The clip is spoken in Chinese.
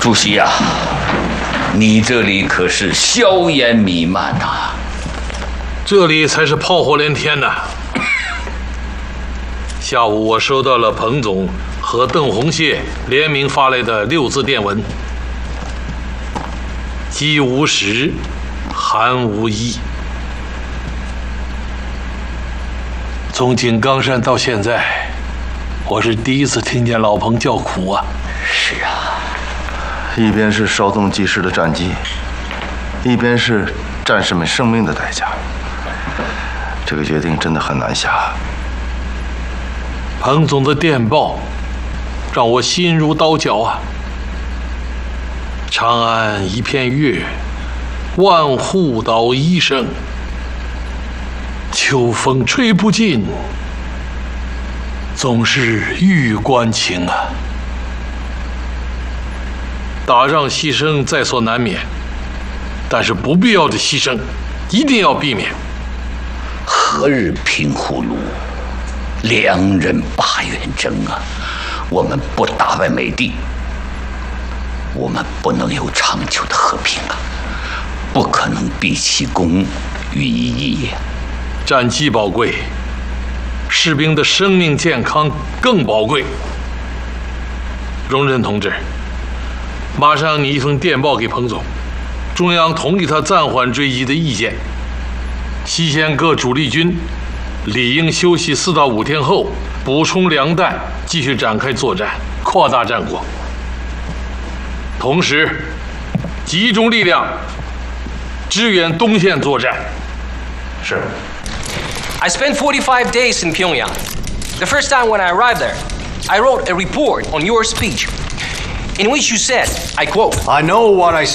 主席啊，你这里可是硝烟弥漫啊！ 这里才是炮火连天呐！下午我收到了彭总和邓红谢联名发来的6字电文：饥无食，寒无衣。从井冈山到现在，我是第一次听见老彭叫苦啊！ 是啊， 一边是稍纵即逝的战机，一边是战士们生命的代价，这个决定真的很难下。 彭总的电报让我心如刀绞啊！长安一片月，万户捣衣声。秋风吹不尽，总是玉关情啊！打仗牺牲在所难免，但是不必要的牺牲一定要避免。 何日平胡虏？2人8远征啊！我们不打败美帝，我们不能有长久的和平啊！不可能毕其功于一役呀！ 战机宝贵，士兵的生命健康更宝贵。荣臻同志，马上你一封电报给彭总，中央同意他暂缓追击的意见。西线各主力军理应休息4到5天后，补充粮弹，继续展开作战，扩大战果。同时，集中力量支援东线作战。 是。 I spent 45 days in Pyongyang. The first time when I arrived there, I wrote a report on your speech in which you said, I quote, I know what I